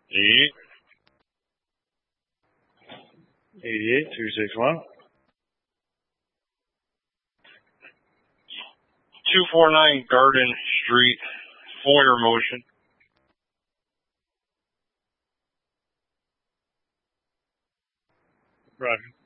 88. 88-261. 249 Garden Street, Foyer motion. Roger.